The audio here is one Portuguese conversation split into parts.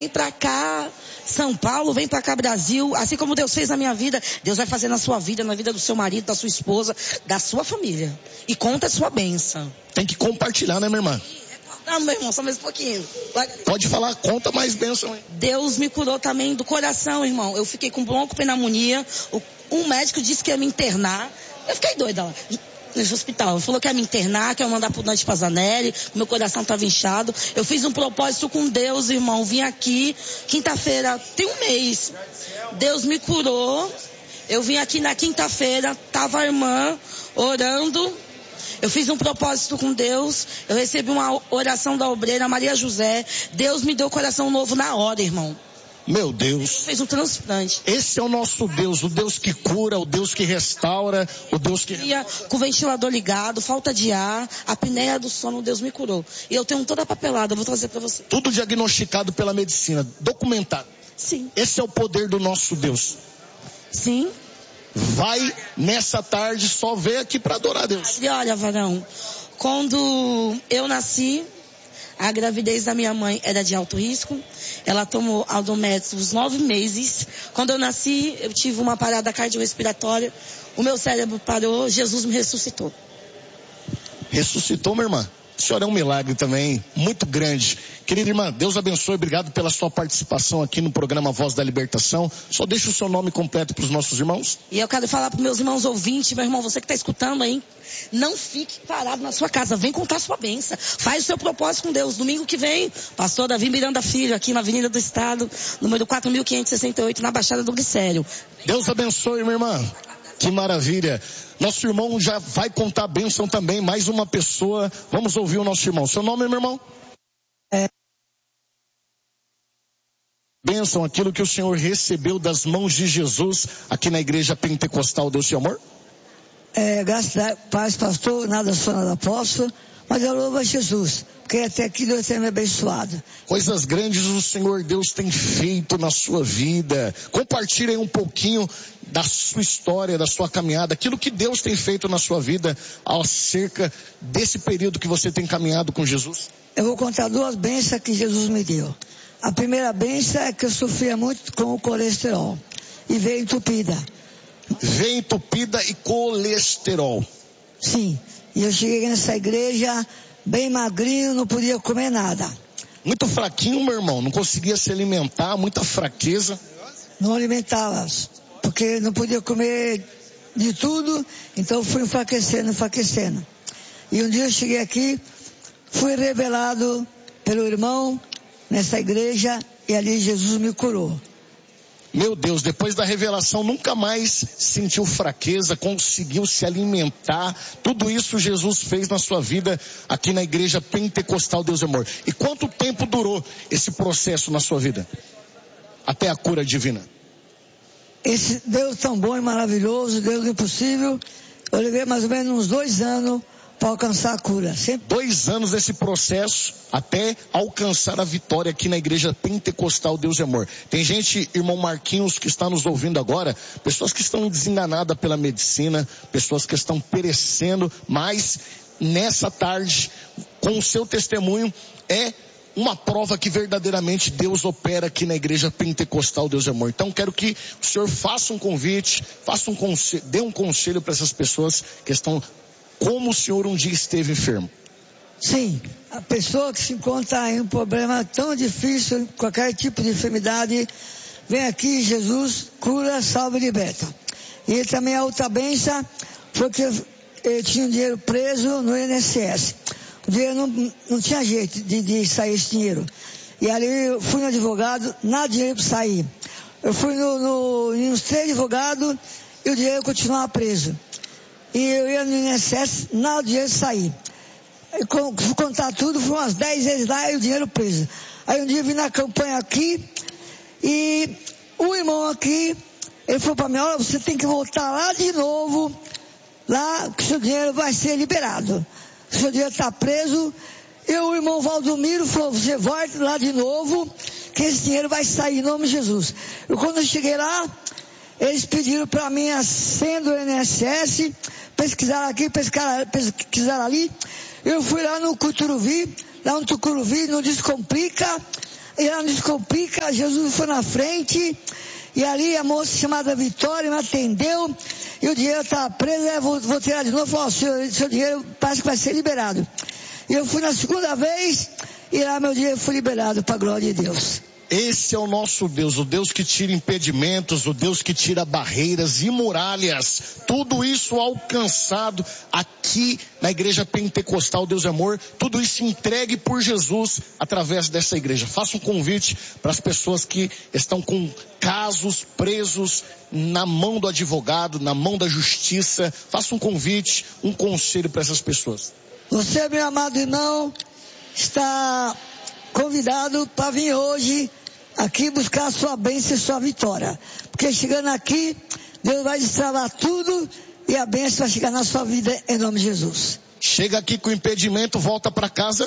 Vem pra cá, São Paulo, vem pra cá, Brasil. Assim como Deus fez na minha vida, Deus vai fazer na sua vida, na vida do seu marido, da sua esposa, da sua família. E conta a sua bênção. Tem que compartilhar, né, minha irmã? Não, meu irmão, só mais um pouquinho. Pode falar, conta mais bênção, hein? Deus me curou também do coração, irmão. Eu fiquei com broncopneumonia. Um médico disse que ia me internar. Eu fiquei doida lá. Nesse hospital. Ele falou que ia me internar, que ia mandar pro Dante Pazanelli, meu coração estava inchado. Eu fiz um propósito com Deus, irmão. Vim aqui, quinta-feira, tem um mês. Deus me curou. Eu vim aqui na quinta-feira, tava a irmã orando. Eu fiz um propósito com Deus. Eu recebi uma oração da obreira Maria José. Deus me deu coração novo na hora, irmão. Meu Deus. Fez um transplante. Esse é o nosso Deus, o Deus que cura, o Deus que restaura, o Deus que... Com o ventilador ligado, falta de ar, a apneia do sono, Deus me curou. E eu tenho toda a papelada, eu vou trazer para você. Tudo diagnosticado pela medicina, documentado. Sim. Esse é o poder do nosso Deus. Sim. Vai nessa tarde, só vem aqui para adorar a Deus. E olha, varão, quando eu nasci, a gravidez da minha mãe era de alto risco. Ela tomou Aldometro uns 9 meses. Quando eu nasci, eu tive uma parada cardiorrespiratória. O meu cérebro parou, Jesus me ressuscitou. Ressuscitou, minha irmã? O senhor é um milagre também, muito grande. Querida irmã, Deus abençoe, obrigado pela sua participação aqui no programa Voz da Libertação. Só deixa o seu nome completo para os nossos irmãos. E eu quero falar para os meus irmãos ouvintes, meu irmão, você que está escutando aí, não fique parado na sua casa, vem contar a sua bênção. Faz o seu propósito com Deus. Domingo que vem, pastor Davi Miranda Filho, aqui na Avenida do Estado, número 4.568, na Baixada do Glicério. Deus abençoe, minha irmã. Que maravilha. Nosso irmão já vai contar a bênção também, mais uma pessoa. Vamos ouvir o nosso irmão. Seu nome, meu irmão? Bênção, aquilo que o Senhor recebeu das mãos de Jesus aqui na Igreja Pentecostal Deus de Amor? Graças a paz, pastor, nada sou, nada posso, mas eu louvo a Jesus, porque até aqui Deus tem me abençoado. Coisas grandes o Senhor Deus tem feito na sua vida. Compartilhe aí um pouquinho da sua história, da sua caminhada, aquilo que Deus tem feito na sua vida acerca desse período que você tem caminhado com Jesus. Eu vou contar 2 bênçãos que Jesus me deu. A primeira bênção é que eu sofria muito com o colesterol e veio entupida. Veio entupida e colesterol. Sim, e eu cheguei nessa igreja bem magrinho, não podia comer nada. Muito fraquinho, meu irmão, não conseguia se alimentar, muita fraqueza. Não alimentava, porque não podia comer de tudo, então eu fui enfraquecendo. E um dia eu cheguei aqui, fui revelado pelo irmão nessa igreja e ali Jesus me curou. Meu Deus, depois da revelação nunca mais sentiu fraqueza, conseguiu se alimentar. Tudo isso Jesus fez na sua vida aqui na Igreja Pentecostal Deus e Amor. E quanto tempo durou esse processo na sua vida? Até a cura divina. Esse Deus tão bom e maravilhoso, Deus impossível, eu levei mais ou menos uns 2 anos para alcançar a cura. 2 anos desse processo até alcançar a vitória aqui na Igreja Pentecostal Deus e Amor. Tem gente, irmão Marquinhos, que está nos ouvindo agora, pessoas que estão desenganadas pela medicina, pessoas que estão perecendo, mas nessa tarde, com o seu testemunho, é uma prova que verdadeiramente Deus opera aqui na Igreja Pentecostal Deus e Amor. Então quero que o senhor faça um convite, dê um conselho para essas pessoas que estão como o senhor um dia esteve enfermo. Sim, a pessoa que se encontra em um problema tão difícil, qualquer tipo de enfermidade, vem aqui, Jesus cura, salva e liberta. E também a outra bênção foi que eu tinha um dinheiro preso no INSS. O dinheiro não tinha jeito de sair esse dinheiro. E ali eu fui no advogado, nada de dinheiro para sair. Eu fui em uns 3 advogados e o dinheiro continuava preso. E eu ia no INSS, nada de dinheiro sair. Fui contar tudo, fui umas 10 vezes lá e o dinheiro preso. Aí um dia eu vim na campanha aqui e o irmão aqui, ele falou para mim, olha, você tem que voltar lá de novo, lá que o seu dinheiro vai ser liberado. O seu dinheiro está preso. E o irmão Valdomiro falou, você volta lá de novo, que esse dinheiro vai sair em nome de Jesus. E quando eu cheguei lá, eles pediram para mim a senha do INSS, pesquisaram aqui, pesquisaram ali. Eu fui lá no Cuturuvi, no Descomplica, e lá no Descomplica, Jesus foi na frente, e ali a moça chamada Vitória me atendeu, e o dinheiro estava preso, eu vou tirar de novo, falou, seu dinheiro parece que vai ser liberado. E eu fui na segunda vez, e lá meu dinheiro foi liberado para a glória de Deus. Esse é o nosso Deus, o Deus que tira impedimentos, o Deus que tira barreiras e muralhas. Tudo isso alcançado aqui na Igreja Pentecostal Deus é Amor, tudo isso entregue por Jesus através dessa igreja. Faça um convite para as pessoas que estão com casos presos na mão do advogado, na mão da justiça. Faça um convite, um conselho para essas pessoas. Você, meu amado irmão, está convidado para vir hoje aqui buscar a sua bênção e sua vitória. Porque chegando aqui, Deus vai destravar tudo e a bênção vai chegar na sua vida em nome de Jesus. Chega aqui com impedimento, volta para casa.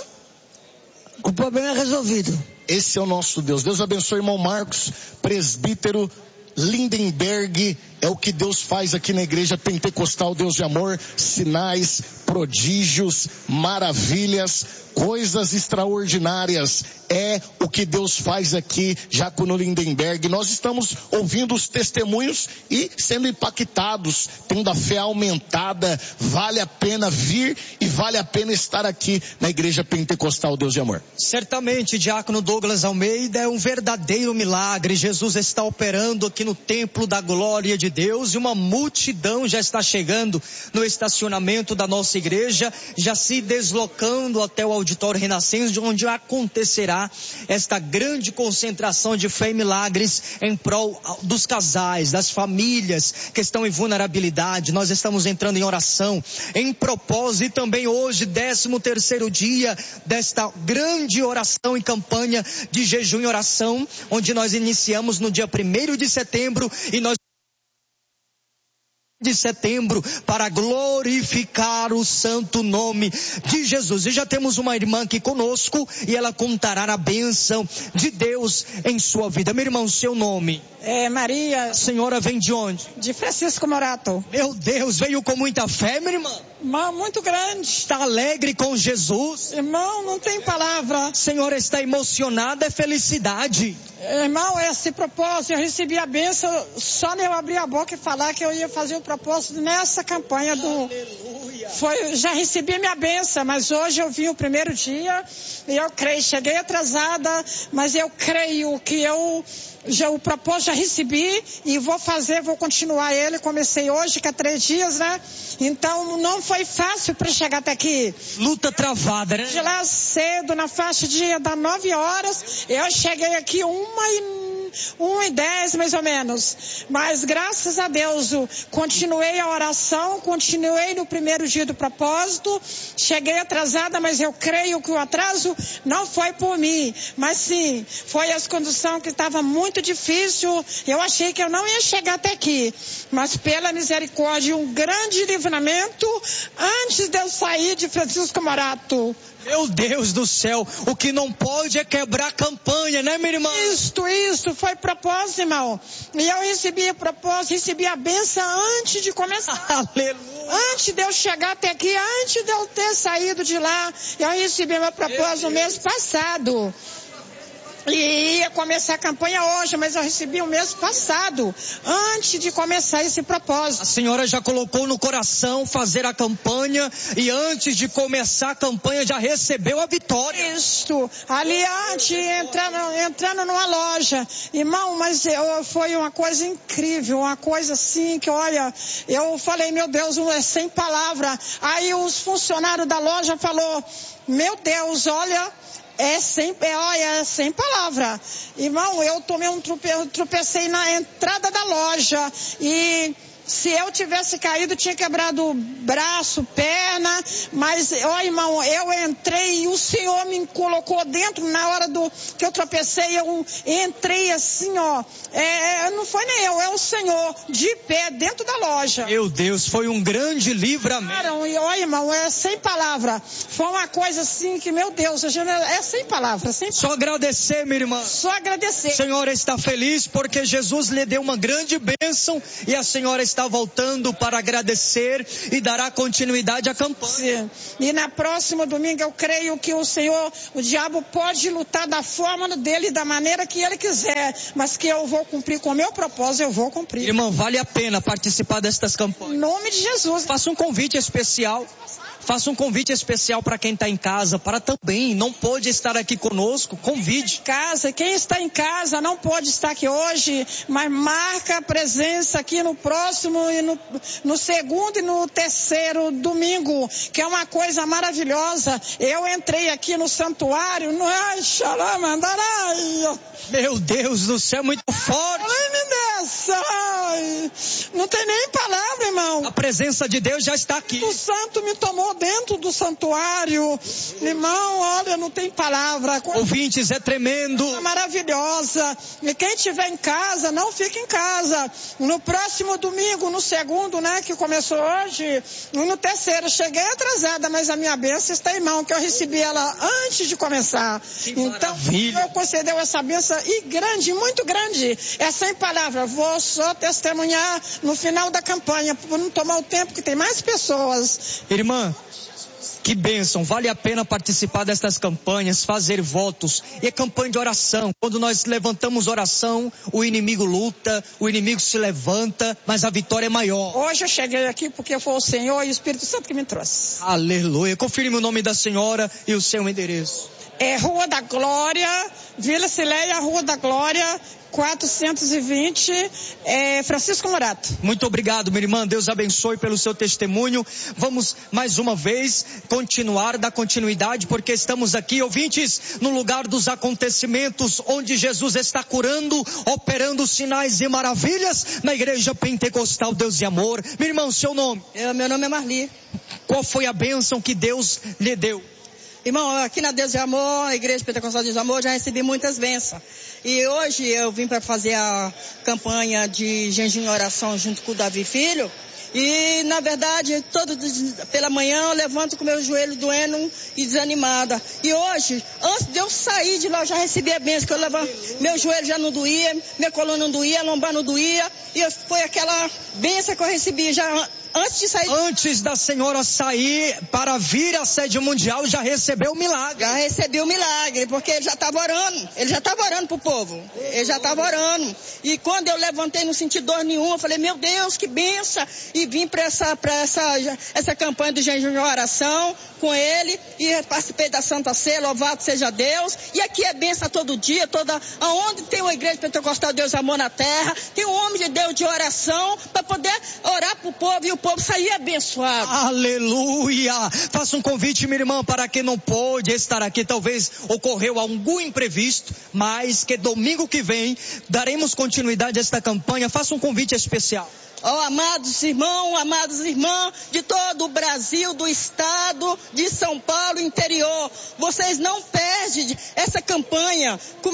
O problema é resolvido. Esse é o nosso Deus. Deus abençoe, irmão Marcos, presbítero Lindenberg. É o que Deus faz aqui na Igreja Pentecostal Deus de Amor. Sinais, prodígios, maravilhas, coisas extraordinárias. É o que Deus faz aqui, Diácono Lindenberg. Nós estamos ouvindo os testemunhos e sendo impactados, tendo a fé aumentada. Vale a pena vir e vale a pena estar aqui na Igreja Pentecostal Deus de Amor. Certamente, Diácono Douglas Almeida, é um verdadeiro milagre. Jesus está operando aqui no templo da glória de Deus, e uma multidão já está chegando no estacionamento da nossa igreja, já se deslocando até o auditório Renascença, onde acontecerá esta grande concentração de fé e milagres em prol dos casais, das famílias que estão em vulnerabilidade. Nós estamos entrando em oração, em propósito, e também hoje, 13º dia desta grande oração e campanha de jejum e oração, onde nós iniciamos no dia 1º de setembro, e nós para glorificar o santo nome de Jesus. E já temos uma irmã aqui conosco e ela contará a bênção de Deus em sua vida. Meu irmão, seu nome? É Maria. A senhora vem de onde? De Francisco Morato. Meu Deus, veio com muita fé, minha irmã? Irmão, muito grande. Está alegre com Jesus? Irmão, não tem palavra. A senhora está emocionada, é felicidade. Irmão, esse propósito, eu recebi a bênção só eu abrir a boca e falar que eu ia fazer o propósito nessa campanha do... Aleluia. Já recebi minha bênção, mas hoje eu vim o primeiro dia e eu creio, cheguei atrasada, mas eu creio que o propósito já recebi e vou continuar ele. Comecei hoje, que é 3 dias, né? Então não foi fácil para chegar até aqui. Luta travada, né? De lá cedo, na faixa de das 9 horas, eu cheguei aqui 1h10 mais ou menos. Mas graças a Deus, continuei a oração, continuei no primeiro dia do propósito. Cheguei atrasada, mas eu creio que o atraso não foi por mim, mas sim, foi as condições que estavam muito difícil. Eu achei que eu não ia chegar até aqui, mas pela misericórdia, um grande livramento antes de eu sair de Francisco Morato. Meu Deus do céu, o que não pode é quebrar a campanha, né, minha irmã? Isto foi propósito, irmão. E eu recebi o propósito, recebi a bênção antes de começar. Aleluia. Antes de eu chegar até aqui, antes de eu ter saído de lá, eu recebi meu propósito no mês passado. E ia começar a campanha hoje, mas eu recebi o mês passado, antes de começar esse propósito. A senhora já colocou no coração fazer a campanha e antes de começar a campanha já recebeu a vitória. Isso, ali antes, entrando numa loja. Irmão, mas foi uma coisa incrível, uma coisa assim que, olha, eu falei, meu Deus, é sem palavra. Aí os funcionários da loja falou, meu Deus, olha... É sem palavra. Irmão, eu tropecei na entrada da loja e se eu tivesse caído, tinha quebrado braço, perna, mas, irmão, eu entrei e o Senhor me colocou dentro na hora que eu tropecei, eu entrei assim, não foi nem eu, é o Senhor, de pé, dentro da loja. Meu Deus, foi um grande livramento. E, irmão, é sem palavra, foi uma coisa assim que, meu Deus, é sem palavra, Só agradecer, minha irmã. Só agradecer. A senhora está feliz porque Jesus lhe deu uma grande bênção e a senhora está está voltando para agradecer e dará continuidade à campanha. Sim. E na próxima domingo eu creio que o Senhor, o diabo pode lutar da forma dele, da maneira que ele quiser, mas que eu vou cumprir com o meu propósito, eu vou cumprir. Irmão, vale a pena participar destas campanhas. Em nome de Jesus. Faça um convite especial. Faça um convite especial para quem está em casa, para também não pôde estar aqui conosco, convide. Quem está em casa não pode estar aqui hoje, mas marca a presença aqui no próximo e no segundo e no terceiro domingo, que é uma coisa maravilhosa. Eu entrei aqui no santuário, meu Deus do céu, muito forte. Não tem nem palavra, irmão. A presença de Deus já está aqui. O santo me tomou dentro do santuário. Irmão, olha, não tem palavra. Ouvintes, é tremendo. É maravilhosa. E quem estiver em casa, não fique em casa. No próximo domingo, no segundo, né, que começou hoje, e no terceiro, cheguei atrasada, mas a minha bênção está em mão, que eu recebi ela antes de começar. Então, eu concedeu essa bênção e grande, muito grande. É sem palavra. Vou só testemunhar no final da campanha, por não tomar o tempo, que tem mais pessoas. Irmã, que bênção, vale a pena participar destas campanhas, fazer votos, e é campanha de oração. Quando nós levantamos oração, o inimigo luta, o inimigo se levanta, mas a vitória é maior. Hoje eu cheguei aqui porque foi o Senhor e o Espírito Santo que me trouxe. Aleluia, confirme o nome da senhora e o seu endereço. É Rua da Glória, Vila Cileia, Rua da Glória, 420, Francisco Morato. Muito obrigado, minha irmã. Deus abençoe pelo seu testemunho. Vamos mais uma vez dar continuidade, porque estamos aqui, ouvintes, no lugar dos acontecimentos, onde Jesus está curando, operando sinais e maravilhas, na Igreja Pentecostal Deus e Amor. Meu irmão, seu nome? Meu nome é Marli. Qual foi a bênção que Deus lhe deu? Irmão, aqui na Deus e Amor, a Igreja Pentecostal Deus e Amor, já recebi muitas bênçãos. E hoje eu vim para fazer a campanha de jejum e oração junto com o Davi Filho. E, na verdade, pela manhã eu levanto com meu joelho doendo e desanimada. E hoje, antes de eu sair de lá, eu já recebi a bênção, que eu levanto, meu joelho já não doía, minha coluna não doía, a lombar não doía. E foi aquela bênção que eu recebi já antes de sair. Antes da senhora sair para vir à sede mundial, já recebeu o milagre. Já recebi o milagre, porque ele já estava orando pro povo. Ele já estava orando. E quando eu levantei, não senti dor nenhuma, eu falei, meu Deus, que benção. E vim para essa campanha do jejum e oração com ele, e participei da Santa Ceia, louvado seja Deus. E aqui é benção todo dia, aonde tem uma Igreja Pentecostal Deus e Amor na terra, tem um homem de Deus de oração, para poder orar pro povo e o povo sair abençoado. Aleluia! Faça um convite, minha irmã, para quem não pôde estar aqui, talvez ocorreu algum imprevisto, mas que domingo que vem daremos continuidade a esta campanha. Faça um convite especial. Amados irmãs de todo o Brasil, do estado de São Paulo, interior, vocês não perdem essa campanha com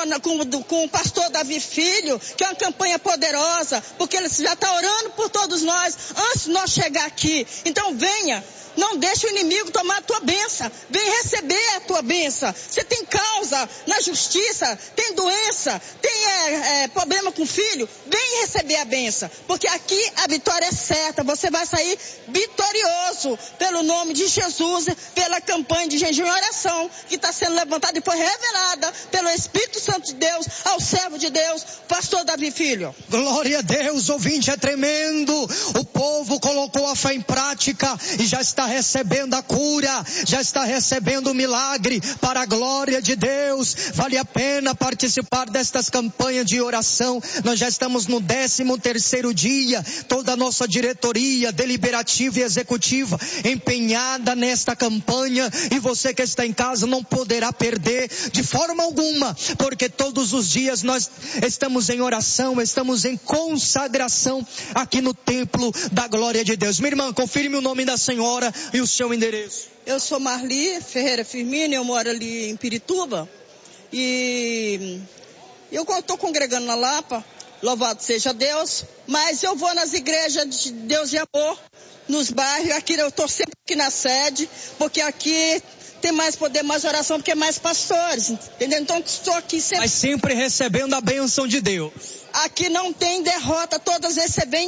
o pastor Davi Filho, que é uma campanha poderosa, porque ele já está orando por todos nós, antes de nós chegar aqui. Então venha. Não deixe o inimigo tomar a tua bênção. Vem receber a tua bênção. Você tem causa na justiça, tem doença, tem problema com o filho. Vem receber a bênção. Porque aqui a vitória é certa. Você vai sair vitorioso pelo nome de Jesus, pela campanha de jejum e oração que está sendo levantada e foi revelada pelo Espírito Santo de Deus ao servo de Deus, pastor Davi Filho. Glória a Deus, ouvinte, é tremendo. O povo colocou a fé em prática e já está recebendo a cura, já está recebendo o milagre para a glória de Deus. Vale a pena participar destas campanhas de oração. Nós já estamos no 13º dia, toda a nossa diretoria deliberativa e executiva empenhada nesta campanha, e você que está em casa não poderá perder de forma alguma, porque todos os dias nós estamos em oração, estamos em consagração aqui no templo da glória de Deus. Minha irmã, confirme o nome da senhora e o seu endereço. Eu sou Marli Ferreira Firmino, eu moro ali em Pirituba e eu estou congregando na Lapa, louvado seja Deus, mas eu vou nas igrejas de Deus e Amor, nos bairros, aqui eu estou sempre aqui na sede, porque aqui tem mais poder, mais oração, porque é mais pastores, entendeu? Então estou aqui sempre. Mas sempre recebendo a bênção de Deus. Aqui não tem derrota, todas as vezes você vem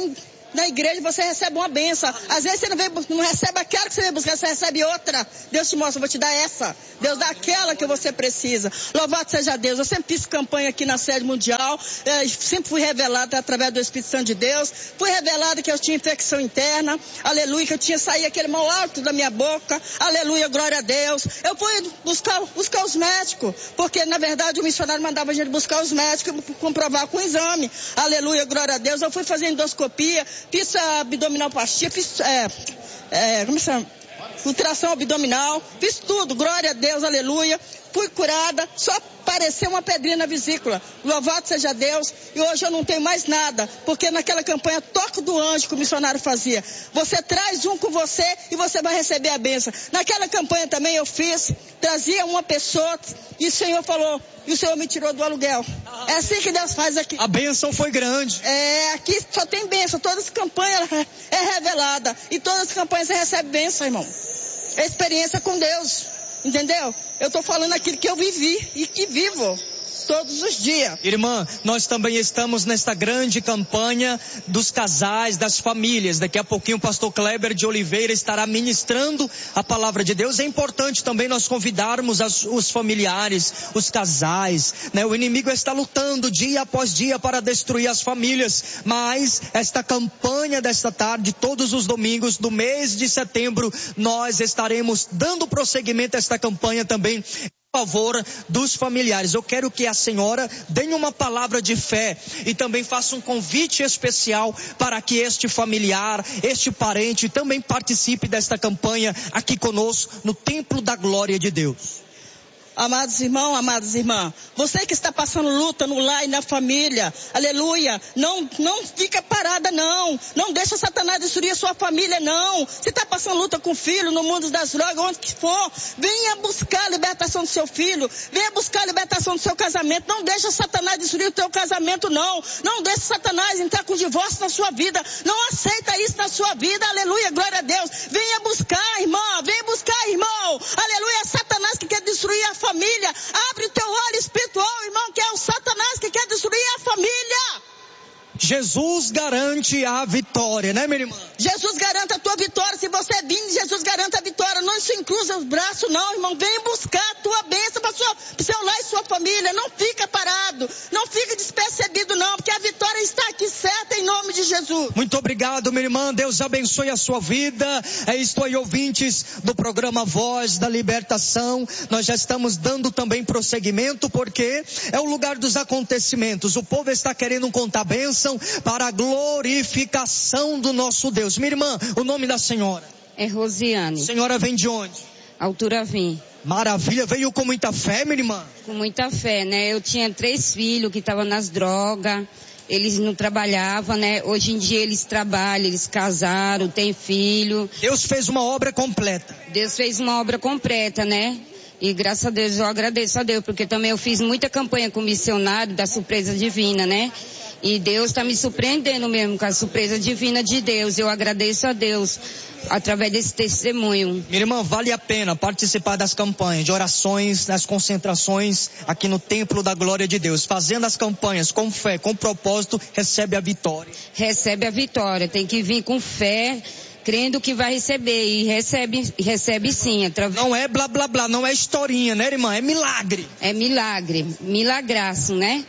na igreja você recebe uma bênção. Às vezes você não recebe aquela que você veio buscar, você recebe outra. Deus te mostra, eu vou te dar essa. Deus dá aquela que você precisa. Louvado seja Deus. Eu sempre fiz campanha aqui na sede mundial. Sempre fui revelada através do Espírito Santo de Deus. Fui revelada que eu tinha infecção interna. Aleluia, que eu tinha saído aquele mal alto da minha boca. Aleluia, glória a Deus. Eu fui buscar os médicos. Porque, na verdade, o missionário mandava a gente buscar os médicos e comprovar com o exame. Aleluia, glória a Deus. Eu fui fazer endoscopia. Fiz abdominoplastia, fiz como se chama? Ultrassom abdominal, fiz tudo, glória a Deus, aleluia. Fui curada, só apareceu uma pedrinha na vesícula. Louvado seja Deus. E hoje eu não tenho mais nada, porque naquela campanha Toque do Anjo que o missionário fazia, você traz um com você e você vai receber a bênção. Naquela campanha também eu fiz, trazia uma pessoa e o Senhor falou, e o Senhor me tirou do aluguel. É assim que Deus faz aqui. A bênção foi grande. Aqui só tem bênção, todas as campanhas é revelada e todas as campanhas você recebe bênção, irmão. É experiência com Deus, entendeu? Eu estou falando aquilo que eu vivi e que vivo todos os dias. Irmã, nós também estamos nesta grande campanha dos casais, das famílias. Daqui a pouquinho o pastor Kleber de Oliveira estará ministrando a palavra de Deus. É importante também nós convidarmos os familiares, os casais, né? O inimigo está lutando dia após dia para destruir as famílias, mas esta campanha desta tarde, todos os domingos do mês de setembro, nós estaremos dando prosseguimento a esta campanha também em favor dos familiares. Eu quero que a senhora dê uma palavra de fé e também faça um convite especial para que este familiar, este parente também participe desta campanha aqui conosco no Templo da Glória de Deus. Amados irmãos, amadas irmãs, você que está passando luta no lar e na família, aleluia, não fica parada não deixa Satanás destruir a sua família não. Se está passando luta com o filho, no mundo das drogas, onde que for, venha buscar a libertação do seu filho, venha buscar a libertação do seu casamento, não deixa Satanás destruir o teu casamento não deixa Satanás entrar com divórcio na sua vida, não aceita isso na sua vida, aleluia, glória a Deus, venha buscar irmão, aleluia, Satanás que quer destruir a família, abre o teu olho espiritual, irmão, que é o Satanás que quer destruir a família. Jesus garante a vitória, né, minha irmã? Jesus garante a tua vitória. Se você vir, Jesus garante a vitória. Não se encruza os braços, não, irmão. Vem buscar a tua bênção para o seu lar e sua família. Não fica parado. Não fica despercebido, não. Porque a vitória está aqui certa em nome de Jesus. Muito obrigado, minha irmã. Deus abençoe a sua vida. É isto aí, ouvintes do programa Voz da Libertação. Nós já estamos dando também prosseguimento, porque é o lugar dos acontecimentos. O povo está querendo contar bênção para a glorificação do nosso Deus. Minha irmã, o nome da senhora? É Rosiane. A senhora vem de onde? Altura Vim. Maravilha, veio com muita fé, minha irmã? Com muita fé, né? Eu tinha 3 filhos que estavam nas drogas, eles não trabalhavam, né? Hoje em dia eles trabalham, eles casaram, têm filho. Deus fez uma obra completa. Deus fez uma obra completa, né? E graças a Deus, eu agradeço a Deus, porque também eu fiz muita campanha com missionário da surpresa divina, né? E Deus está me surpreendendo mesmo com a surpresa divina de Deus. Eu agradeço a Deus através desse testemunho. Minha irmã, vale a pena participar das campanhas, de orações, das concentrações aqui no Templo da Glória de Deus. Fazendo as campanhas com fé, com propósito, recebe a vitória. Recebe a vitória, tem que vir com fé, crendo que vai receber, e recebe sim. Não é blá blá blá, não é historinha, né, irmã? É milagre. É milagre, milagraço, né?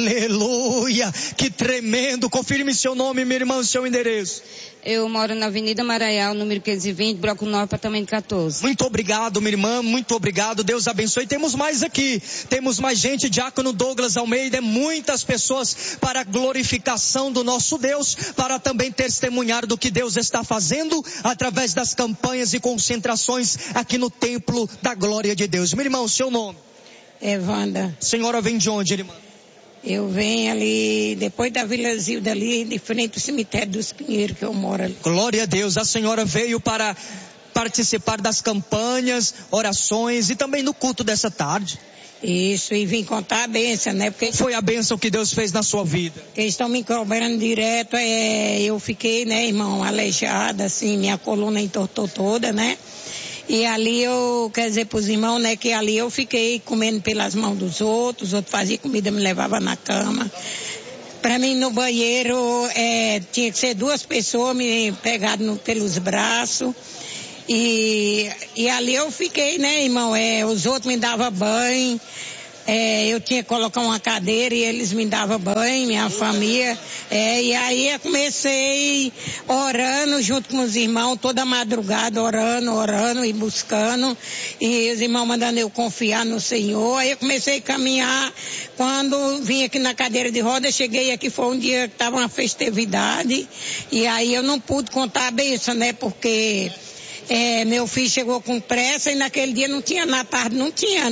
Aleluia, que tremendo. Confirme seu nome, minha irmã, seu endereço. Eu moro na Avenida Maraial, número 520, Bloco 9, apartamento 14. Muito obrigado, minha irmã, muito obrigado. Deus abençoe. Temos mais aqui. Temos mais gente. Diácono Douglas Almeida. Muitas pessoas para a glorificação do nosso Deus. Para também testemunhar do que Deus está fazendo através das campanhas e concentrações aqui no Templo da Glória de Deus. Meu irmão, seu nome? Evanda. Senhora vem de onde, irmã? Eu venho ali, depois da Vila Zilda ali, de frente ao cemitério dos Pinheiros que eu moro ali. Glória a Deus, a senhora veio para participar das campanhas, orações e também no culto dessa tarde. Isso, e vim contar a bênção, né? Porque foi a bênção que Deus fez na sua vida? Eles estão me cobrando direto, eu fiquei, né, irmão, aleijada, assim, minha coluna entortou toda, né? E ali eu, quer dizer pros irmãos, né, que ali eu fiquei comendo pelas mãos dos outros faziam comida, me levava na cama. Para mim no banheiro tinha que ser 2 pessoas me pegado pelos braços. E ali eu fiquei, né, irmão? Os outros me davam banho. Eu tinha que colocar uma cadeira e eles me davam banho, minha família. E aí eu comecei orando junto com os irmãos, toda madrugada, orando e buscando. E os irmãos mandando eu confiar no Senhor. Aí eu comecei a caminhar. Quando vim aqui na cadeira de roda, cheguei aqui, foi um dia que estava uma festividade. E aí eu não pude contar a bênção, né? Porque meu filho chegou com pressa e naquele dia não tinha, na tarde não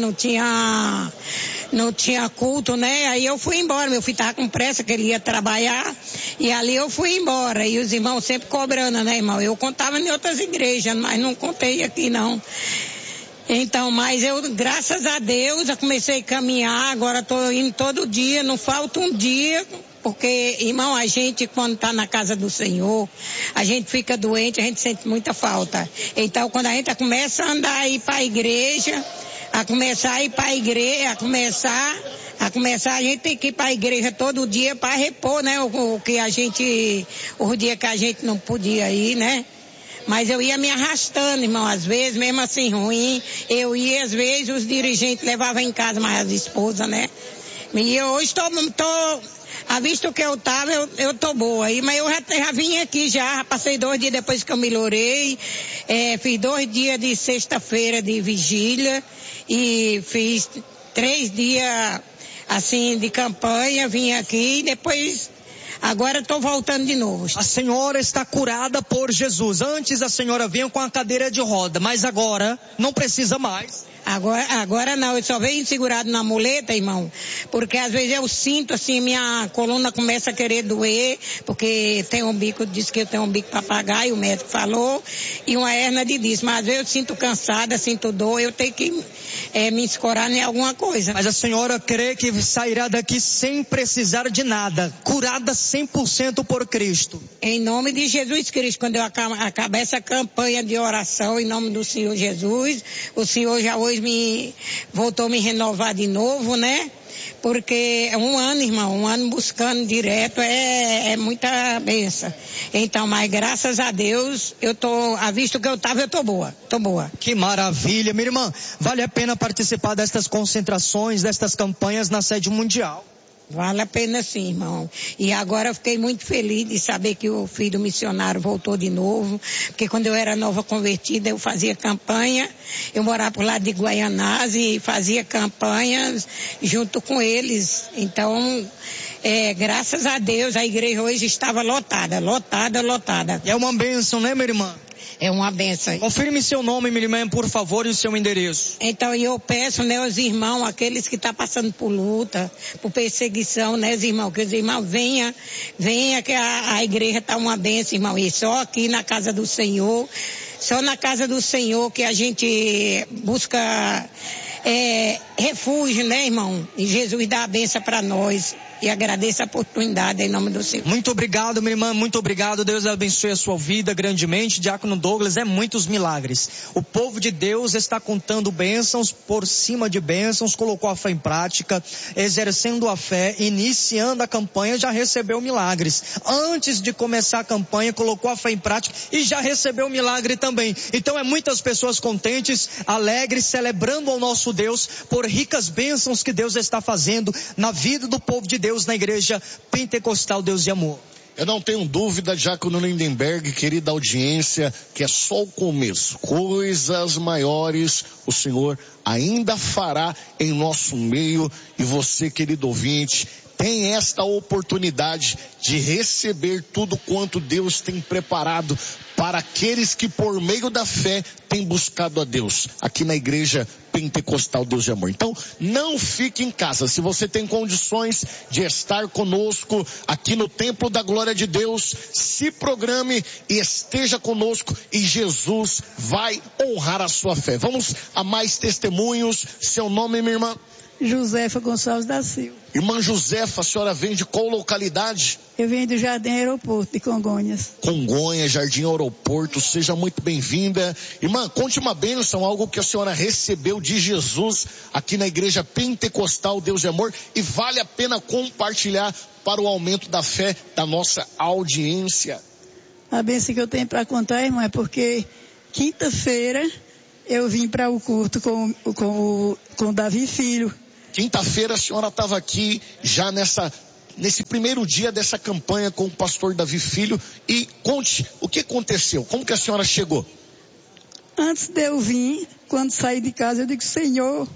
tinha culto, né? Aí eu fui embora, meu filho estava com pressa que ele ia trabalhar e ali eu fui embora e os irmãos sempre cobrando, né, irmão? Eu contava em outras igrejas, mas não contei aqui não. Então, mas eu, graças a Deus, eu comecei a caminhar, agora estou indo todo dia, não falta um dia, porque, irmão, a gente quando está na casa do Senhor, a gente fica doente, a gente sente muita falta. Então, quando a gente começa a andar aí para a igreja, a começar a gente tem que ir para a igreja todo dia para repor, né, os dias que a gente não podia ir, né? Mas eu ia me arrastando, irmão, às vezes, mesmo assim ruim, eu ia, às vezes, os dirigentes levavam em casa, mas as esposas, né? E eu hoje a vista que eu tava, eu tô boa aí, mas eu já vim aqui já passei 2 dias depois que eu melhorei, fiz 2 dias de sexta-feira de vigília e fiz 3 dias, assim, de campanha, vim aqui e depois... Agora estou voltando de novo. A senhora está curada por Jesus. Antes a senhora vinha com a cadeira de roda, mas agora não precisa mais. Agora não, eu só venho segurado na muleta, irmão, porque às vezes eu sinto assim, minha coluna começa a querer doer, porque tem um bico, diz que eu tenho um bico papagaio, o médico falou, e uma hernia de disco, mas às vezes eu sinto cansada, sinto dor, eu tenho que me escorar em alguma coisa. Mas a senhora crê que sairá daqui sem precisar de nada, curada 100% por Cristo? Em nome de Jesus Cristo, quando eu acabar essa campanha de oração, em nome do Senhor Jesus, o Senhor já hoje voltou a me renovar de novo, né? Porque é 1 ano, irmão, 1 ano buscando direto é muita bênção. Então, mas graças a Deus, a vista que eu tô boa. Que maravilha, minha irmã. Vale a pena participar destas concentrações, destas campanhas na sede mundial? Vale a pena sim, irmão. E agora eu fiquei muito feliz de saber que o filho do missionário voltou de novo, porque quando eu era nova convertida eu fazia campanha, eu morava pro lado de Guaianazes e fazia campanhas junto com eles. Então, graças a Deus a igreja hoje estava lotada. É uma bênção, né, minha irmã? É uma benção. Confirme seu nome, minha irmã, por favor, e o seu endereço. Então, eu peço, né, os irmãos, aqueles que estão passando por luta, por perseguição, né, os irmãos, que os irmãos venha que a igreja está uma benção, irmão, e só aqui na casa do Senhor, só na casa do Senhor que a gente busca refúgio, né, irmão? E Jesus dá a benção para nós. E agradeço a oportunidade em nome do Senhor. Muito obrigado, minha irmã, muito obrigado. Deus abençoe a sua vida grandemente. Diácono Douglas, muitos milagres. O povo de Deus está contando bênçãos por cima de bênçãos, colocou a fé em prática, exercendo a fé, iniciando a campanha, já recebeu milagres. Antes de começar a campanha, colocou a fé em prática e já recebeu milagre também. Então muitas pessoas contentes, alegres, celebrando ao nosso Deus por ricas bênçãos que Deus está fazendo na vida do povo de Deus na igreja pentecostal Deus e Amor. Eu não tenho dúvida, Diácono Lindenberg, querida audiência, que é só o começo. Coisas maiores o Senhor ainda fará em nosso meio, e você, querido ouvinte, tem esta oportunidade de receber tudo quanto Deus tem preparado para aqueles que por meio da fé têm buscado a Deus, aqui na igreja pentecostal Deus de Amor. Então, não fique em casa. Se você tem condições de estar conosco aqui no Templo da Glória de Deus, se programe e esteja conosco, e Jesus vai honrar a sua fé. Vamos a mais testemunhos. Seu nome, minha irmã? Josefa Gonçalves da Silva. Irmã Josefa, a senhora vem de qual localidade? Eu venho do Jardim Aeroporto de Congonhas. Congonhas, Jardim Aeroporto, seja muito bem-vinda. Irmã, conte uma bênção, algo que a senhora recebeu de Jesus aqui na Igreja Pentecostal Deus é Amor, e vale a pena compartilhar para o aumento da fé da nossa audiência. A bênção que eu tenho para contar, irmão, é porque quinta-feira eu vim para o culto com o Davi Filho. Quinta-feira a senhora estava aqui já nesse primeiro dia dessa campanha com o pastor Davi Filho, e conte o que aconteceu, como que a senhora chegou? Antes de eu vir, quando saí de casa, eu digo: Senhor,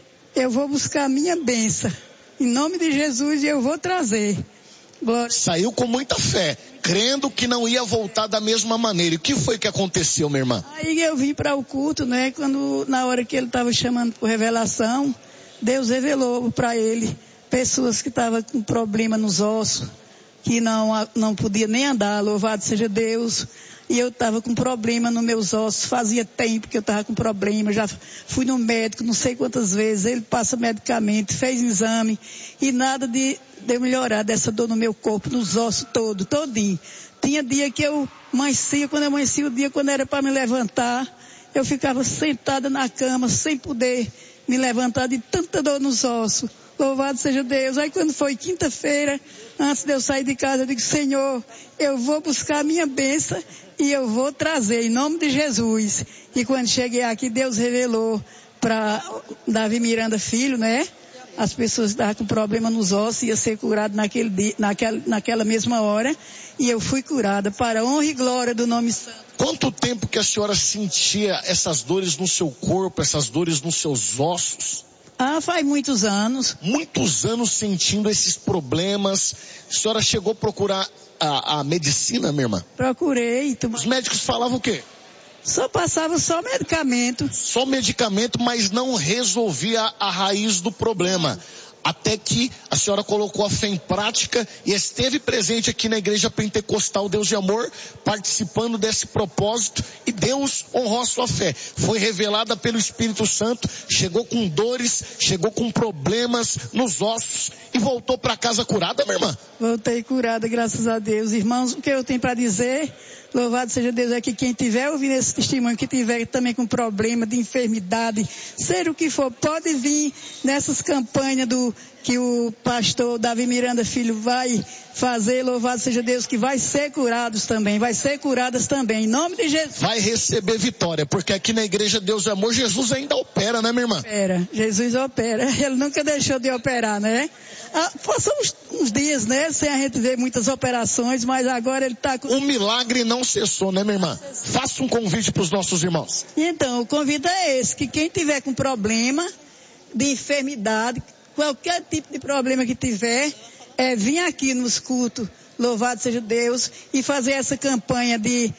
eu vou buscar a minha bênção, em nome de Jesus, e eu vou trazer. Glória. Saiu com muita fé, crendo que não ia voltar da mesma maneira. E o que foi que aconteceu, minha irmã? Aí eu vim para o culto, né? Na hora que ele estava chamando por revelação, Deus revelou para ele pessoas que estavam com problema nos ossos, que não podia nem andar, louvado seja Deus. E eu estava com problema nos meus ossos, fazia tempo que eu estava com problema, já fui no médico não sei quantas vezes, ele passa medicamento, fez exame, e nada de eu melhorar dessa dor no meu corpo, nos ossos todinho. Tinha dia que eu amanhecia, quando eu amanhecia o dia, quando era para me levantar, eu ficava sentada na cama, sem poder me levantar de tanta dor nos ossos. Louvado seja Deus. Aí quando foi quinta-feira, antes de eu sair de casa, eu digo: Senhor, eu vou buscar a minha bênção e eu vou trazer em nome de Jesus. E quando cheguei aqui, Deus revelou para Davi Miranda Filho, né? As pessoas estavam com problema nos ossos, ia ser curado naquele dia, naquela mesma hora, e eu fui curada para a honra e glória do nome santo. Quanto tempo que a senhora sentia essas dores no seu corpo, essas dores nos seus ossos? Faz muitos anos. Muitos anos sentindo esses problemas. A senhora chegou a procurar a medicina, minha irmã? Procurei. Os médicos falavam o quê? Só passava só medicamento. Só medicamento, mas não resolvia a raiz do problema. Até que a senhora colocou a fé em prática e esteve presente aqui na Igreja Pentecostal Deus de Amor, participando desse propósito, e Deus honrou a sua fé. Foi revelada pelo Espírito Santo, chegou com dores, chegou com problemas nos ossos e voltou para casa curada, minha irmã? Voltei curada, graças a Deus. Irmãos, o que eu tenho para dizer, louvado seja Deus, é que quem tiver ouvindo esse testemunho, que tiver também com problema de enfermidade, seja o que for, pode vir nessas campanhas que o pastor Davi Miranda Filho vai fazer, louvado seja Deus, que vai ser curadas também, em nome de Jesus. Vai receber vitória, porque aqui na Igreja Deus é Amor, Jesus ainda opera, né, minha irmã? Jesus opera, ele nunca deixou de operar, né? Passou uns dias, né, sem a gente ver muitas operações, mas agora ele está com... O milagre não cessou, né, minha irmã? Faça um convite para os nossos irmãos. Então, o convite é esse, que quem tiver com problema de enfermidade, qualquer tipo de problema que tiver, vir aqui nos cultos, louvado seja Deus, e fazer essa campanha de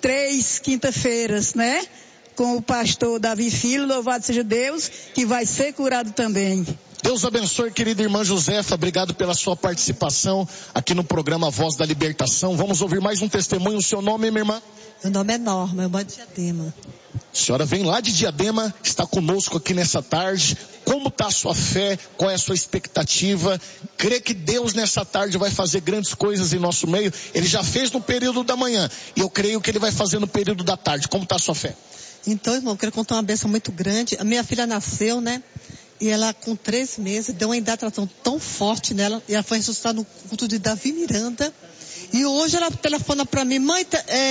3 quinta-feiras, né? Com o pastor Davi Filho, louvado seja Deus, que vai ser curado também. Deus abençoe, querida irmã Josefa, obrigado pela sua participação aqui no programa Voz da Libertação. Vamos ouvir mais um testemunho. O seu nome, minha irmã? Meu nome é Norma, eu moro de Diadema. A senhora vem lá de Diadema, está conosco aqui nessa tarde. Como está a sua fé? Qual é a sua expectativa? Crê que Deus nessa tarde vai fazer grandes coisas em nosso meio? Ele já fez no período da manhã e eu creio que Ele vai fazer no período da tarde. Como está a sua fé? Então, irmão, eu quero contar uma bênção muito grande. A minha filha nasceu, né? E ela, com 3 meses, deu uma hidratação tão forte nela. E ela foi ressuscitada no culto de Davi Miranda. E hoje ela telefona para mim: mãe,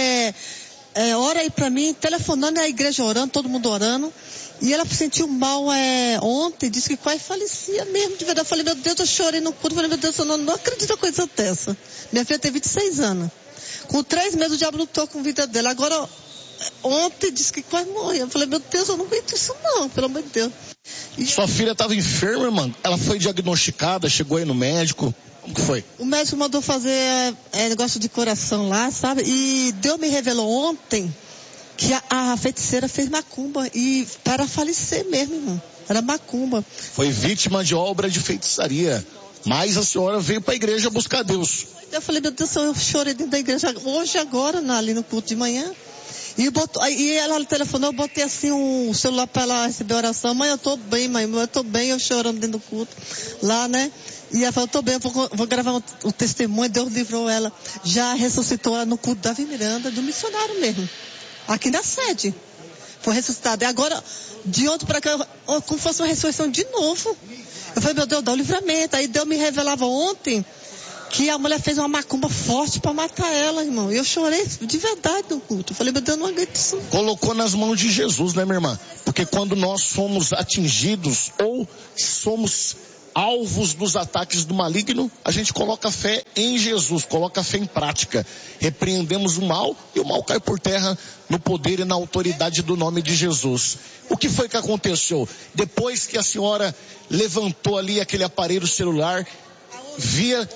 ora aí para mim, telefonando, a igreja orando, todo mundo orando. E ela se sentiu mal ontem, disse que quase falecia mesmo, de verdade. Eu falei: meu Deus, eu chorei no culto. Eu falei: meu Deus, eu não acredito em coisa dessa. Minha filha tem 26 anos. Com 3 meses o diabo lutou com a vida dela. Agora, ontem disse que quase morreu. Eu falei: meu Deus, eu não aguento isso não, pelo amor de Deus. Sua filha estava enferma, irmã? Ela foi diagnosticada, chegou aí no médico? Como que foi? O médico mandou fazer negócio de coração lá, sabe? E Deus me revelou ontem que a feiticeira fez macumba e para falecer mesmo, irmão. Era macumba. Foi vítima de obra de feitiçaria. Mas a senhora veio para a igreja buscar Deus. Eu falei: meu Deus, eu chorei dentro da igreja hoje, agora, ali no culto de manhã. E ela telefonou, eu botei assim um celular para ela receber a oração. Mãe, eu tô bem, mãe, eu tô bem, eu chorando dentro do culto, lá, né? E ela falou, tô bem, eu vou gravar o testemunho, Deus livrou ela. Já ressuscitou ela no culto da Davi Miranda, do missionário mesmo, aqui na sede. Foi ressuscitada. E agora, de ontem para cá, como fosse uma ressurreição de novo. Eu falei, meu Deus, dá o livramento. Aí Deus me revelava ontem que a mulher fez uma macumba forte para matar ela, irmão. E eu chorei de verdade no culto. Eu falei, meu Deus, não aguento isso. Colocou nas mãos de Jesus, né, minha irmã? Porque quando nós somos atingidos ou somos alvos dos ataques do maligno, a gente coloca fé em Jesus, coloca fé em prática. Repreendemos o mal e o mal cai por terra no poder e na autoridade do nome de Jesus. O que foi que aconteceu? Depois que a senhora levantou ali aquele aparelho celular, via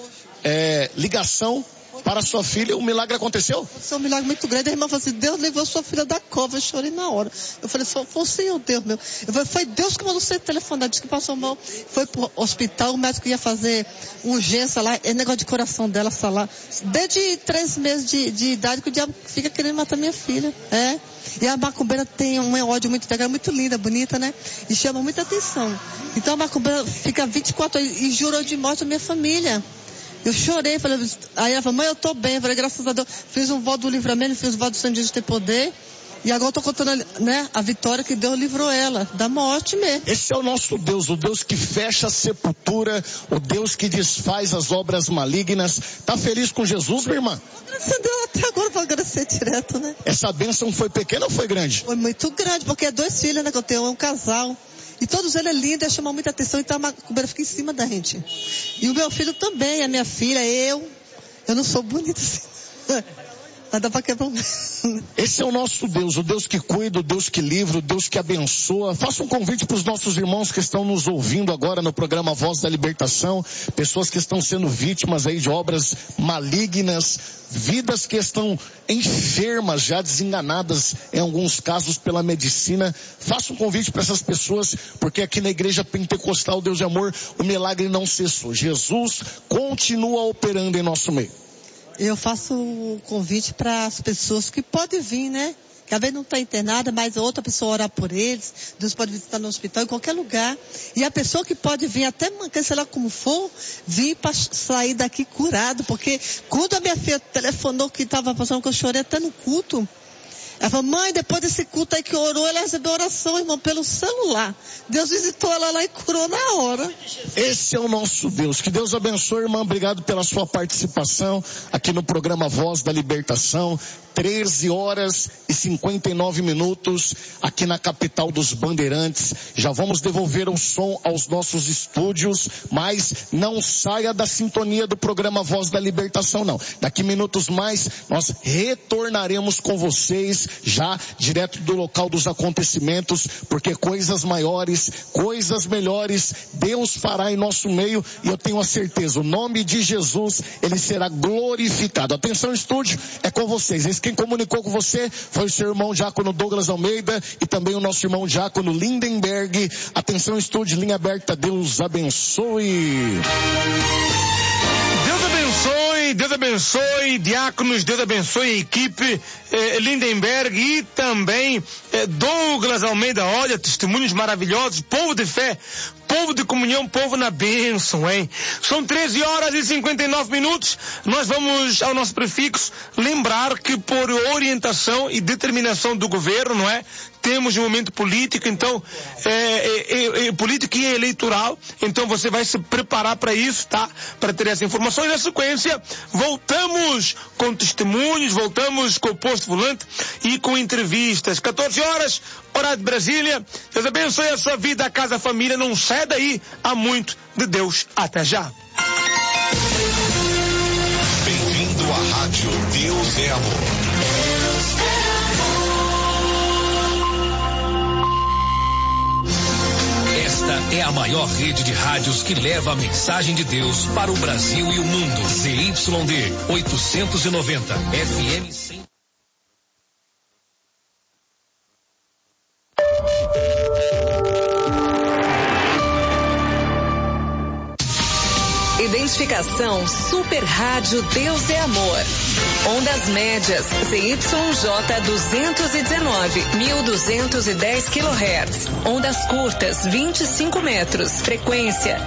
ligação para sua filha, o milagre aconteceu? Foi um milagre muito grande. A irmã falou assim, Deus levou sua filha da cova. Eu chorei na hora. Eu falei, foi o Senhor Deus meu. Eu falei, foi Deus que mandou você telefonar. Disse que passou mal. Foi pro hospital, o médico ia fazer urgência lá. É negócio de coração dela, lá. Desde 3 meses de idade que o diabo fica querendo matar minha filha. E a macumbeira tem um ódio muito legal, muito linda, bonita, né? E chama muita atenção. Então a macumbeira fica 24 horas e jurou de morte a minha família. Eu chorei, falei, aí ela falou, mãe, eu tô bem. Eu falei, graças a Deus, fiz um voto do livramento, fiz um voto do Santo Jesus ter poder. E agora eu tô contando, né, a vitória que Deus livrou ela, da morte mesmo. Esse é o nosso Deus, o Deus que fecha a sepultura, o Deus que desfaz as obras malignas. Tá feliz com Jesus, minha irmã? Graças a Deus, até agora vou agradecer direto, né? Essa bênção foi pequena ou foi grande? Foi muito grande, porque é 2 filhos, né, que eu tenho, é um casal. E todos eles é lindo, chamam muita atenção, então a macumbeira fica em cima da gente. E o meu filho também, a minha filha, eu não sou bonita assim. Mas dá pra quebrar um... Esse é o nosso Deus, o Deus que cuida, o Deus que livra, o Deus que abençoa. Faça um convite para os nossos irmãos que estão nos ouvindo agora no programa Voz da Libertação, pessoas que estão sendo vítimas aí de obras malignas, vidas que estão enfermas, já desenganadas em alguns casos pela medicina. Faça um convite para essas pessoas, porque aqui na Igreja Pentecostal Deus de Amor, o milagre não cessou. Jesus continua operando em nosso meio. Eu faço o convite para as pessoas que podem vir, né? Que às vezes não está internada, mas outra pessoa orar por eles. Deus pode visitar no hospital, em qualquer lugar. E a pessoa que pode vir, até sei lá como for, vir para sair daqui curado. Porque quando a minha filha telefonou que estava passando, que eu chorei até no culto, ela falou, mãe, depois desse culto aí que orou, ela recebeu oração, irmão, pelo celular. Deus visitou ela lá e curou na hora. Esse é o nosso Deus. Que Deus abençoe, irmã. Obrigado pela sua participação aqui no programa Voz da Libertação. 13h59 aqui na capital dos Bandeirantes. Já vamos devolver o som aos nossos estúdios, mas não saia da sintonia do programa Voz da Libertação, não. Daqui minutos mais, nós retornaremos com vocês, já direto do local dos acontecimentos, porque coisas maiores, coisas melhores, Deus fará em nosso meio, e eu tenho a certeza, o nome de Jesus, ele será glorificado. Atenção, estúdio, é com vocês. Quem comunicou com você foi o seu irmão Diácono Douglas Almeida e também o nosso irmão Diácono Lindenberg. Atenção, estúdio, linha aberta, Deus abençoe. Deus abençoe, diáconos, Deus abençoe a equipe Lindenberg e também Douglas Almeida. Olha, testemunhos maravilhosos, povo de fé, povo de comunhão, povo na bênção, hein? São 13h59. Nós vamos ao nosso prefixo lembrar que por orientação e determinação do governo, não é? Temos um momento político, então, político e eleitoral, então você vai se preparar para isso, tá? Para ter essa informação. E na sequência, voltamos com testemunhos, voltamos com o posto volante e com entrevistas. 14 horas, hora de Brasília. Deus abençoe a sua vida, a casa, a família. Não sai daí, há muito de Deus. Até já. Bem-vindo à Rádio Deus é Amor. Esta é a maior rede de rádios que leva a mensagem de Deus para o Brasil e o mundo. ZYD 890 FM 100. Identificação Estação Super Rádio Deus é Amor. Ondas médias, ZYJ 219, 1210 kHz. Ondas curtas, 25 metros. Frequência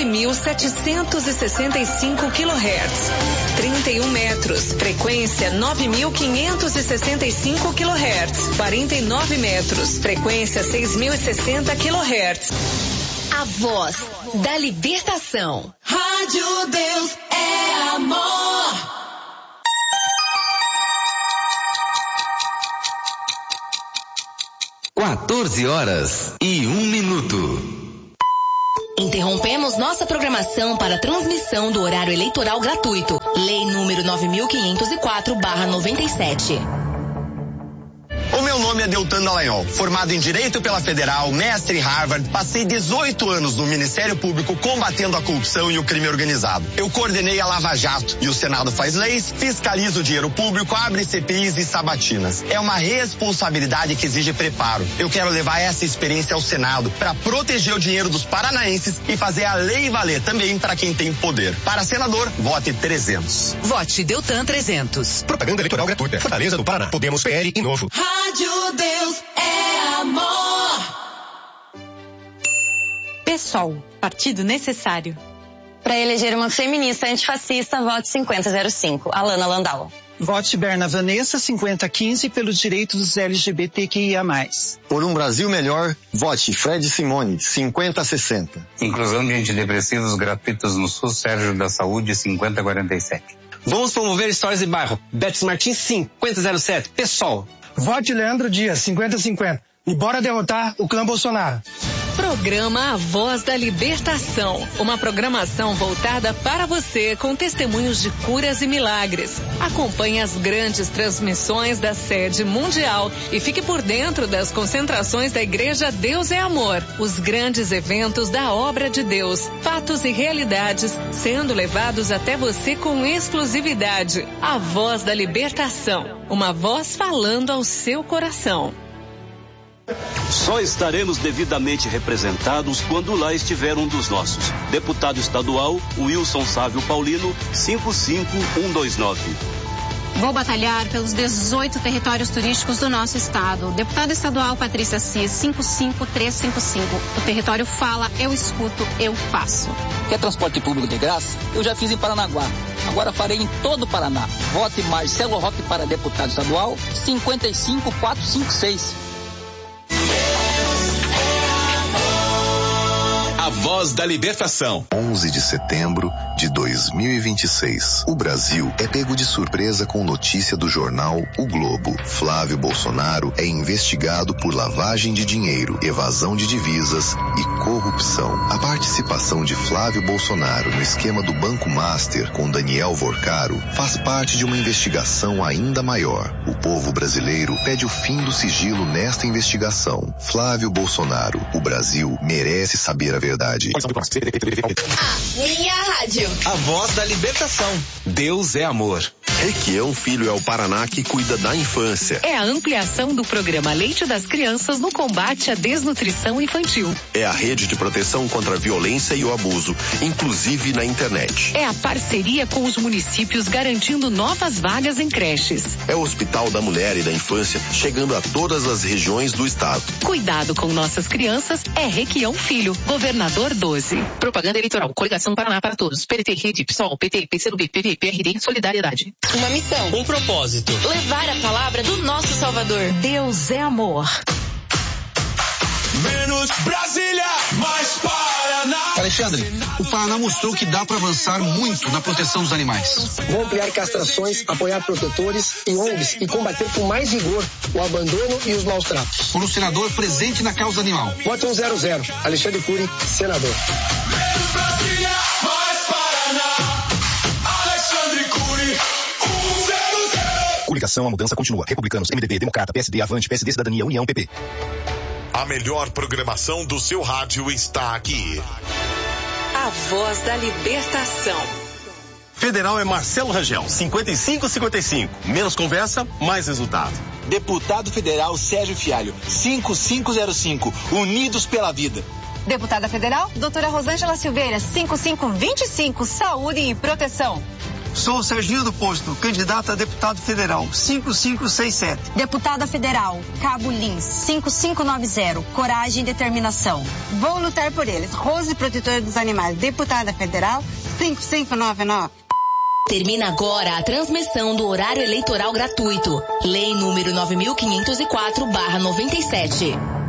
11.765 kHz. 31 metros. Frequência 9.565 kHz. 49 metros. Frequência 6.060 kHz. A voz da libertação. Rádio Deus é Amor. 14h01. Interrompemos nossa programação para transmissão do horário eleitoral gratuito. Lei número 9.504/97. O meu nome é Deltan Dallagnol, formado em Direito pela Federal, mestre em Harvard, passei 18 anos no Ministério Público combatendo a corrupção e o crime organizado. Eu coordenei a Lava Jato e o Senado faz leis, fiscaliza o dinheiro público, abre CPIs e sabatinas. É uma responsabilidade que exige preparo. Eu quero levar essa experiência ao Senado para proteger o dinheiro dos paranaenses e fazer a lei valer também para quem tem poder. Para senador, vote 300. Vote Deltan 300. Propaganda eleitoral gratuita. Fortaleza do Paraná. Podemos, PL e Novo. Rádio Deus é Amor. PSOL, partido necessário. Para eleger uma feminista antifascista, vote 5005, Alana Landau. Vote Berna Vanessa 5015 pelos direitos dos LGBTQIA+. Por um Brasil melhor, vote Fred Simone 5060. Inclusão de antidepressivos gratuitos no SUS, Sérgio da Saúde 5047. Vamos promover histórias de bairro. Betis Martins 5007, PSOL. Vote Leandro Dias 5050 e bora derrotar o clã Bolsonaro. Programa A Voz da Libertação, uma programação voltada para você com testemunhos de curas e milagres. Acompanhe as grandes transmissões da sede mundial e fique por dentro das concentrações da Igreja Deus é Amor, os grandes eventos da obra de Deus, fatos e realidades sendo levados até você com exclusividade. A Voz da Libertação, uma voz falando ao seu coração. Só estaremos devidamente representados quando lá estiver um dos nossos. Deputado estadual Wilson Sávio Paulino, 55129. Vou batalhar pelos 18 territórios turísticos do nosso estado. Deputada estadual Patrícia Cis, 55355. O território fala, eu escuto, eu faço. Quer transporte público de graça? Eu já fiz em Paranaguá. Agora farei em todo o Paraná. Vote Marcelo Roque para deputado estadual, 55456. A Voz da Libertação. 11 de setembro de 2026. O Brasil é pego de surpresa com notícia do jornal O Globo. Flávio Bolsonaro é investigado por lavagem de dinheiro, evasão de divisas e corrupção. A participação de Flávio Bolsonaro no esquema do Banco Master com Daniel Vorcaro faz parte de uma investigação ainda maior. O povo brasileiro pede o fim do sigilo nesta investigação. Flávio Bolsonaro, o Brasil merece saber a verdade. Minha rádio. A Voz da Libertação. Deus é amor. Requião Filho é o Paraná que cuida da infância. É a ampliação do programa Leite das Crianças no combate à desnutrição infantil. É a rede de proteção contra a violência e o abuso, inclusive na internet. É a parceria com os municípios garantindo novas vagas em creches. É o Hospital da Mulher e da Infância chegando a todas as regiões do estado. Cuidado com nossas crianças é Requião Filho, governador 12. Propaganda eleitoral, Coligação Paraná para Todos, PDT, Rede, PSOL, PT, PCdoB, PV, PRD, Solidariedade. Uma missão. Um propósito. Levar a palavra do nosso Salvador. Deus é amor. Menos Brasília, mais Paraná. Alexandre, o Paraná mostrou que dá para avançar muito na proteção dos animais. Vou ampliar castrações, apoiar protetores e ONGs e combater com mais rigor o abandono e os maus tratos. Por um senador presente na causa animal. Vote 100. Alexandre Cury, senador. Menos Brasília, mais Paraná. Alexandre Cury, 100. Coligação, a mudança continua. Republicanos, MDB, Democrata, PSD, Avante, PSD, Cidadania, União, PP. A melhor programação do seu rádio está aqui. A Voz da Libertação. Federal é Marcelo Rangel, 5555. Menos conversa, mais resultado. Deputado Federal Sérgio Fialho, 5505. Unidos pela vida. Deputada Federal, doutora Rosângela Silveira, 5525, Saúde e Proteção. Sou Serginho do Posto, candidato a deputado federal, 5567. Deputada Federal, Cabo Lins, 5590, Coragem e Determinação. Vou lutar por eles. Rose, protetora dos animais, deputada federal, 5599. Termina agora a transmissão do horário eleitoral gratuito. Lei número 9504/97.